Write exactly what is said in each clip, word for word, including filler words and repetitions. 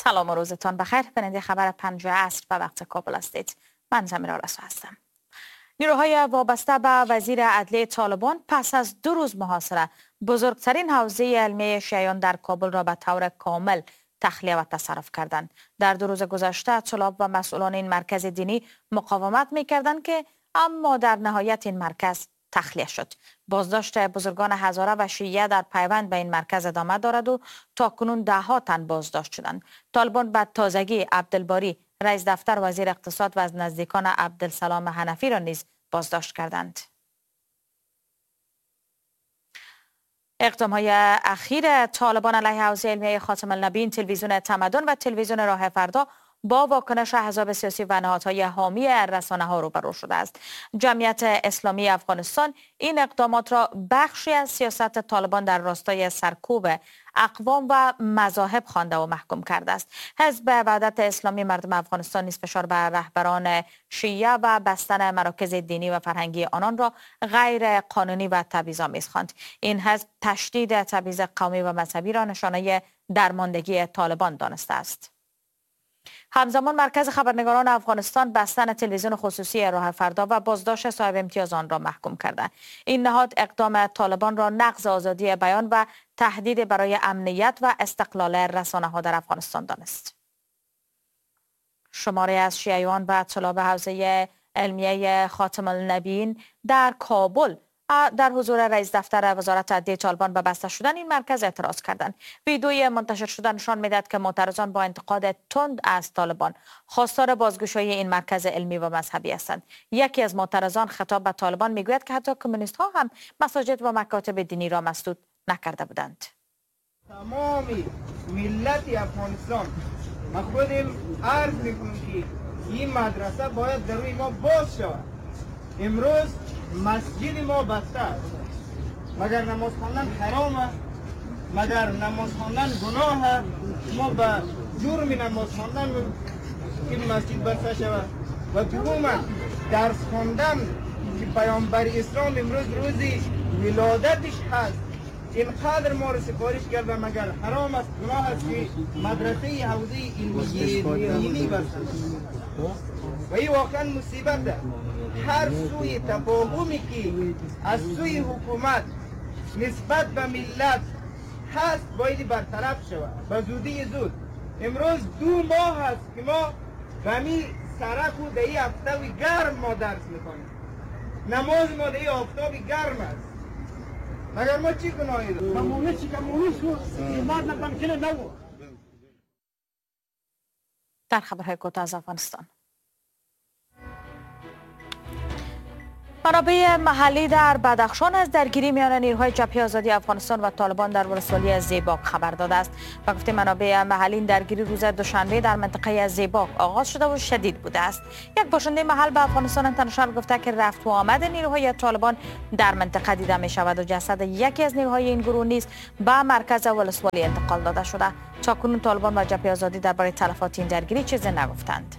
سلام و روزتان بخیر. بیننده خبر پنج عصر به وقت کابل هستید. من زمیر آلسو هستم. نیروهای وابسته به وزیر عدلیه طالبان پس از دو روز محاصره بزرگترین حوزه علمی شیعیان در کابل را به طور کامل تخلیه و تصرف کردند. در دو روز گذشته طلاب و مسئولان این مرکز دینی مقاومت می‌کردند که اما در نهایت این مرکز تخلیه شد. بازداشت بزرگان هزاره و شیعه در پیوند به این مرکز ادامه دارد و تاکنون ده ها تن بازداشت شدند. طالبان به تازگی عبدالباری رئیس دفتر وزیر اقتصاد و از نزدیکان عبدالسلام حنفی را نیز بازداشت کردند. اقدام‌های اخیر طالبان علیه حوزه علمیه خاتم النبیین، تلویزیون تمدن و تلویزیون راه فردا با واکنش احزاب سیاسی و نهادهای حامی رسانه‌ها روبرو شده است. جمعیت اسلامی افغانستان این اقدامات را بخشی از سیاست طالبان در راستای سرکوب اقوام و مذاهب خوانده و محکوم کرده است. حزب وحدت اسلامی مردم افغانستان نیز فشار بر رهبران شیعه و بستن مراکز دینی و فرهنگی آنان را غیر قانونی و تبعیض‌آمیز خواند. این حزب تشدید تبعیض قومی و مذهبی را نشانه درماندگی طالبان دانسته است. همزمان مرکز خبرنگاران افغانستان بستن تلویزیون خصوصی راه فردا و بازداشت صاحب امتیاز آن را محکوم کرده. این نهاد اقدام طالبان را نقض آزادی بیان و تهدید برای امنیت و استقلال رسانه‌ها در افغانستان دانست. شماری از شیعیان و طلاب حوزه علمیه خاتم النبیین در کابل در حضور رئیس دفتر وزارت عدلیه طالبان به بسته شدن این مرکز اعتراض کردند. ویدیوی منتشر شده نشان می‌دهد که معترضان با انتقاد تند از طالبان خواستار بازگشایی این مرکز علمی و مذهبی هستند. یکی از معترضان خطاب به طالبان میگوید که حتی کمونیست‌ها هم مساجد و مکاتب دینی را مسدود نکرده بودند. تمام ملت افغانستان ما خودم عرض می‌کنم که این مدرسه باید در روی ما باز شود. امروز مسجد ما بسته است. مگر نماز خواندن حرام است؟ مگر نماز خواندن گناه است؟ ما به جرم نماز خواندن این مسجد بسته شود. و دوما درس خواندن که پیامبر اسلام امروز روزی ولادتش هست، اینقدر ما رو سفارش کرده، مگر حرام است گناه است که مدرسه حوزه علمی بسته و این واقعا مصیبت است. هر سوی تفاهمی که از سوی حکومت نسبت به ملت هست باید برطرف شود به زودی زود. امروز دو ماه هست که ما غمی سرک و دهی هفتوی گرم ما درس میکنیم، نماز ما دهی آفتابی گرم است. مگر ما چی گناهی داریم؟ کمونیستی کمونیست و ایمان نمکنه نو. در خبرهای کوتاه از افغانستان، منابع محلی در بدخشان از درگیری میان نیروهای جبهه آزادی افغانستان و طالبان در ولسوالی زیباک خبر داده است. به گفته منابع محلی این درگیری روز دوشنبه در منطقه زیباک آغاز شده و شدید بوده است. یک باشنده محل به افغانستان اینترنشنال گفته که رفت و آمد نیروهای طالبان در منطقه دیده می شود و جسد یکی از نیروهای این گروه نیز به مرکز ولسوالی انتقال داده شده. تاکنون طالبان و جبهه آزادی درباره تلفات این درگیری چیزی نگفتند.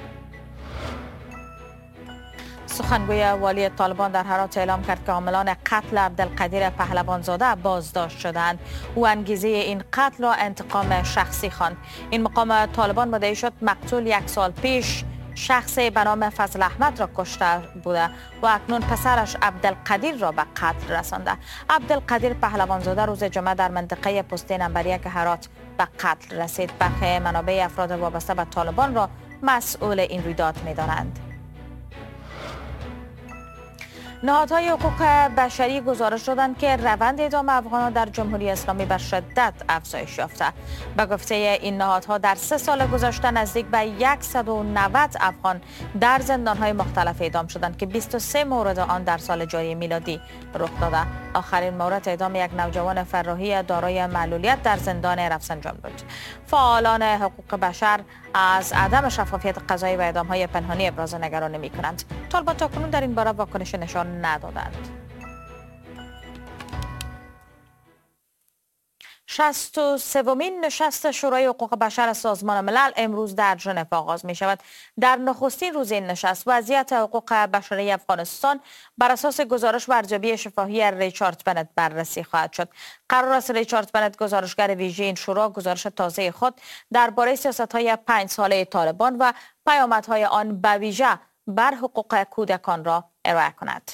سخنگوی والی طالبان در هرات اعلام کرد که عاملان قتل عبدالقدیر پهلوانزاده بازداشت شدند. او انگیزه این قتل را انتقام شخصی خواند. این مقام طالبان مدعی شد مقتول یک سال پیش شخصی به نام فضل احمد را کشته بوده و اکنون پسرش عبدالقدیر را به قتل رسانده. عبدالقدیر پهلوانزاده روز جمعه در منطقه پستی نمبر یک هرات به قتل رسید. برخی منابع افراد وابسته به طالبان را مسئول این رویداد می‌دانند. نهادهای حقوق بشری گزارش دادند که روند اعدام افغانان در جمهوری اسلامی به شدت افزایش یافته. به گفته این نهادها در سه سال گذشته نزدیک به صد و نود افغان در زندانهای مختلف اعدام شدند که بیست و سه مورد آن در سال جاری میلادی رخ داده. آخرین مورد اعدام یک نوجوان فراحی دارای معلولیت در زندان رفسنجان بود. فعالان حقوق بشر از عدم شفافیت قضایی و اعدام‌های پنهانی ابراز نگرانی می‌کنند. طالبان تاکنون در این باره واکنش نشان ندادند. شصت و سومین نشست شورای حقوق بشر سازمان ملل امروز در ژنو آغاز می شود. در نخستین روز این نشست وضعیت حقوق بشری افغانستان بر اساس گزارش و ارزیابی شفاهی ریچارد بنت بررسی خواهد شد. قرار است ریچارد بنت گزارشگر ویژه این شورا گزارش تازه خود درباره سیاست‌های پنج ساله طالبان و پیامدهای آن به ویژه بر حقوق کودکان را ارائه کند.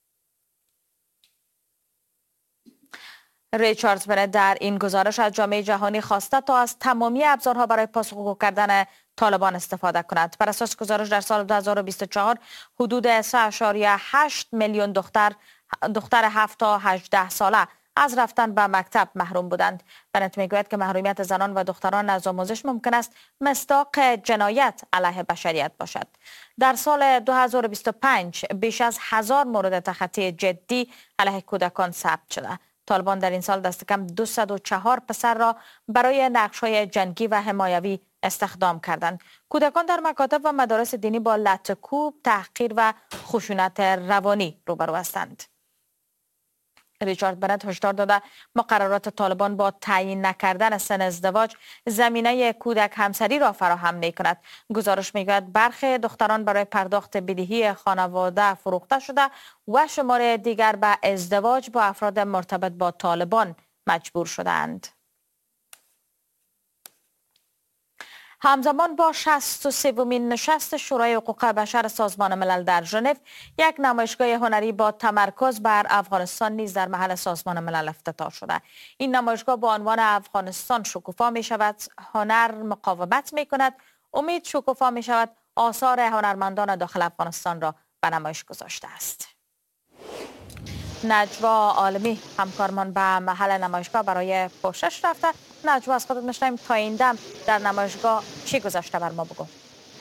ریچارد بنت در این گزارش از جامعه جهانی خواسته تا از تمامی ابزارها برای پاسخگو کردن طالبان استفاده کند. بر اساس گزارش در سال دو هزار و بیست و چهار حدود سه و هشت میلیون دختر دختر هفت تا هجده ساله از رفتن به مکتب محروم بودند. بنت میگوید که محرومیت زنان و دختران از آموزش ممکن است مصداق جنایت علیه بشریت باشد. در سال دو هزار و بیست و پنج بیش از هزار مورد تخطی جدی علیه کودکان ثبت شده. طالبان در این سال دست کم دویست و چهار پسر را برای نقش‌های جنگی و حمایوی استخدام کردند. کودکان در مکاتب و مدارس دینی با لط‌وکوب، تحقیر و خشونت روانی روبرو هستند. ریچارد بنت هشدار داده مقررات طالبان با تعیین نکردن سن ازدواج زمینه کودک همسری را فراهم می کند. گزارش می گوید برخی دختران برای پرداخت بدهی خانواده فروخته شده و شمار دیگر به ازدواج با افراد مرتبط با طالبان مجبور شدند. همزمان با شصت و سومین نشست شورای حقوق بشر سازمان ملل در ژنو، یک نمایشگاه هنری با تمرکز بر افغانستان نیز در محل سازمان ملل افتتاح شده. این نمایشگاه با عنوان افغانستان شکوفا می شود، هنر مقاومت می کند، امید شکوفا می شود، آثار هنرمندان داخل افغانستان را به نمایش گذاشته است. نجوا عالمی همکارمان به محل نمایشگاه برای پوشش رفته. نجوا از خودت میشنویم تا این دم در نمایشگاه چی گذاشته بر ما بگو.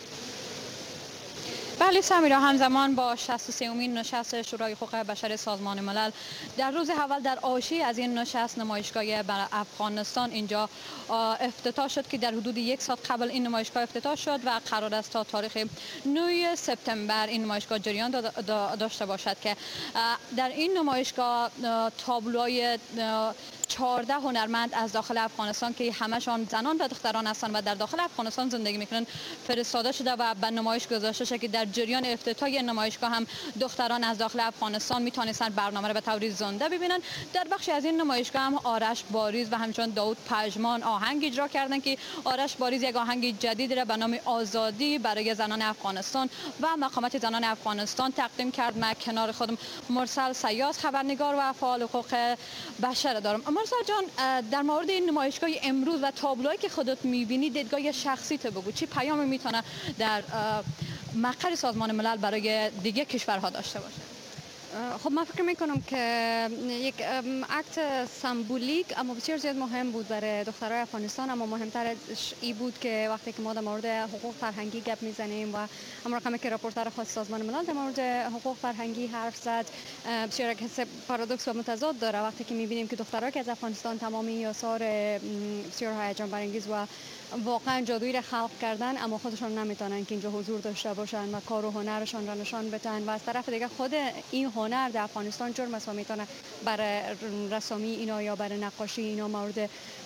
بله سمیرا، همزمان با شصت و سومین نشست شورای حقوق بشر سازمان ملل در روز اول در آشی از این نشست نمایشگاه بر افغانستان اینجا افتتاح شد که در حدود یک ساعت قبل این نمایشگاه افتتاح شد و قرار است تا تاریخ نه سپتامبر این نمایشگاه جریان داشته باشد که در این نمایشگاه تابلوهای چهارده هنرمند از داخل افغانستان که همشان زنان و دختران هستند و در داخل افغانستان زندگی میکنند فرستاده شده و به نمایش گذاشته شده که در جریان افتتاح نمایشگاه هم دختران از داخل افغانستان میتونستند برنامه را به طور زنده ببینند. در بخشی از این نمایشگاه هم آرش باریز و همچنین داوود پژمان آهنگ اجرا کردند که آرش باریز یک آهنگ جدید را به نام آزادی برای زنان افغانستان و مقامات زنان افغانستان تقدیم کرد. من کنار خودم مرسل سیاس خبرنگار و فعال حقوق بشر دارم. مرسل جان، در مورد این نمایشگاه امروز و تابلوهایی که خودت میبینی دیدگاه شخصی تو بگو، چی پیامی میتونه در مقر سازمان ملل برای دیگه کشورها داشته باشه؟ خب من فکر میکنم که یک اکت سمبولیک اما بسیار زیاد مهم بود برای دخترای افغانستان، اما مهمتر ای بود که وقتی که ما در مورد حقوق فرهنگی گپ میزنیم و اما رقمی که راپورتر خاص سازمان ملل در مورد حقوق فرهنگی حرف زد بسیار یک حس پارادوکس و متضاد داره وقتی که میبینیم که دخترای که از افغانستان تمامی آثار بسیار هیجان برانگیز و واقعا جادویی را خلق کردن اما خودشان نمیتونن که اینجا حضور داشته باشن و کار و هنرشان را نشان بدن و از طرف دیگه خود این هنر در افغانستان جرم است و میتونه برای رسامی اینا یا برای نقاشی اینا مورد